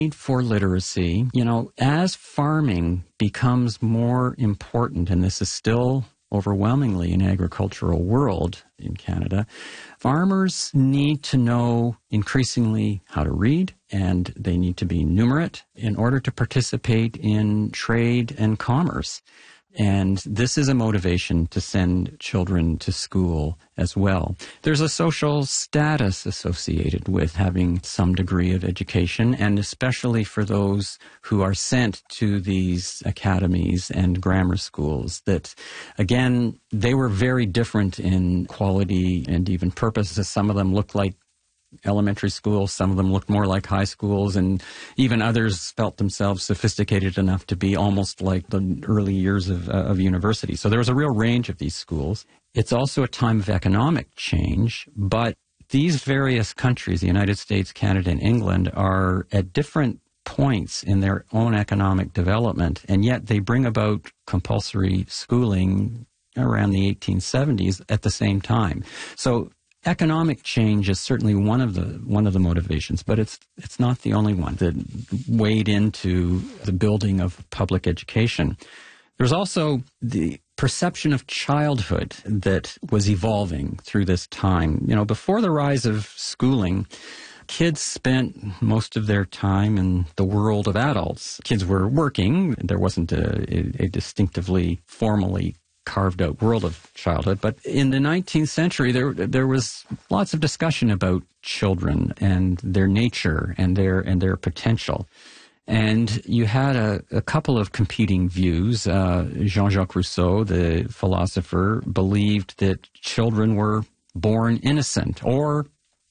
need for literacy, as farming becomes more important, and this is still overwhelmingly an agricultural world in Canada, farmers need to know increasingly how to read, and they need to be numerate in order to participate in trade and commerce. And this is a motivation to send children to school as well. There's a social status associated with having some degree of education, and especially for those who are sent to these academies and grammar schools that, again, they were very different in quality and even purpose. Some of them looked like elementary schools, some of them looked more like high schools, and even others felt themselves sophisticated enough to be almost like the early years of university. So there was a real range of these schools. It's also a time of economic change, but these various countries, the United States, Canada, and England, are at different points in their own economic development, and yet they bring about compulsory schooling around the 1870s at the same time. So economic change is certainly one of the motivations, but it's not the only one that weighed into the building of public education. There's also the perception of childhood that was evolving through this time. Before the rise of schooling, kids spent most of their time in the world of adults. Kids were working. There wasn't a distinctively formally carved out world of childhood. But in the 19th century, there was lots of discussion about children and their nature and their potential. And you had a couple of competing views. Jean-Jacques Rousseau, the philosopher, believed that children were born innocent or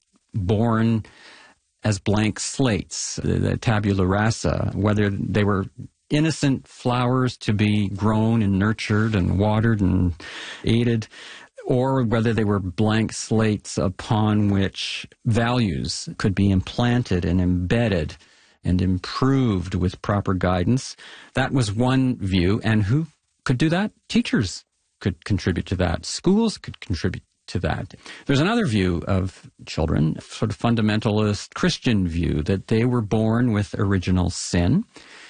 born as blank slates, the tabula rasa, whether they were innocent flowers to be grown and nurtured and watered and aided, or whether they were blank slates upon which values could be implanted and embedded and improved with proper guidance. That was one view. And who could do that? Teachers could contribute to that. Schools could contribute to that. There's another view of children, sort of fundamentalist Christian view, that they were born with original sin.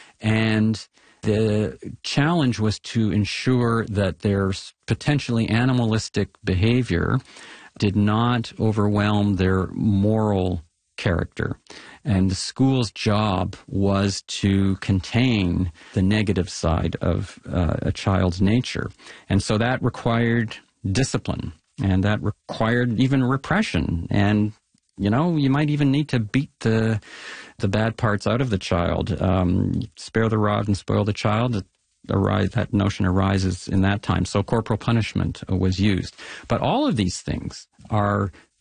And the challenge was to ensure that their potentially animalistic behavior did not overwhelm their moral character. And the school's job was to contain the negative side of a child's nature. And so that required discipline, and that required even repression. And you might even need to beat the bad parts out of the child. Spare the rod and spoil the child. That notion arises in that time. So corporal punishment was used. But all of these things are